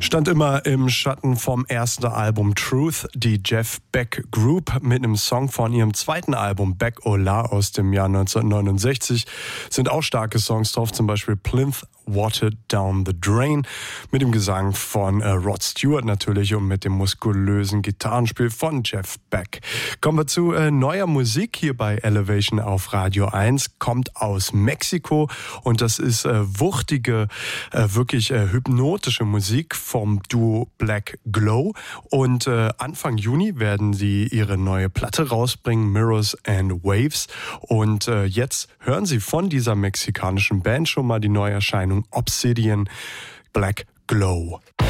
Stand immer im Schatten vom ersten Album Truth, die Jeff Beck Group mit einem Song von ihrem zweiten Album Back Ola aus dem Jahr 1969 sind auch starke Songs drauf, zum Beispiel Plinth Water Down the Drain mit dem Gesang von Rod Stewart natürlich und mit dem muskulösen Gitarrenspiel von Jeff Beck. Kommen wir zu neuer Musik hier bei Elevation auf Radio 1, kommt aus Mexiko und das ist wuchtige, wirklich hypnotische Musik vom Duo Black Glow und Anfang Juni werden sie ihre neue Platte rausbringen, Mirrors and Waves, und jetzt hören Sie von dieser mexikanischen Band schon mal die Neuerscheinung Obsidian Black Glow.